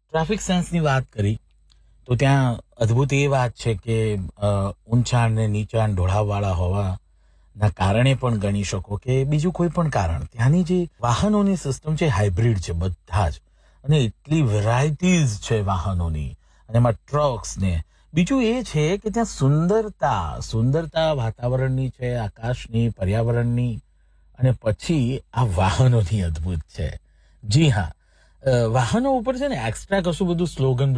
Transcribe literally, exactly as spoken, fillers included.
traffic સેન્સની વાત કરી તો ત્યાં અદ્ભુત એ વાત છે કે અ, ઊંચા અને નીચા ઢોળાવવાળા હોવાના કારણે પણ ગણી શકો કે બીજું કોઈ પણ કારણ ત્યાંની જે વાહનોની સિસ્ટમ છે હાઇબ્રિડ છે બધા જ અને એટલી વેરાયટીઝ છે વાહનોની અને એમાં ટ્રક્સ ને બીજું એ છે કે ત્યાં સુંદરતા સુંદરતા વાતાવરણની છે આકાશની પર્યાવરણની અને પછી આ વાહનોની અદ્ભુત છે જી હા અ, વાહનો ઉપર છે ને એક્સ્ટ્રા કશું બધું સ્લોગન